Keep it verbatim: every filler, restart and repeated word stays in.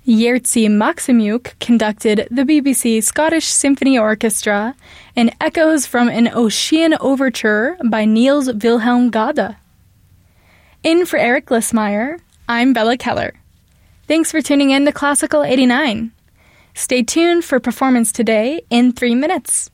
Jerzy Maksymuk conducted the B B C Scottish Symphony Orchestra in Echoes from an Ocean Overture by Niels Wilhelm Gade. In for Eric Glissmeyer, I'm Bella Keller. Thanks for tuning in to Classical eighty-nine. Stay tuned for Performance Today in three minutes.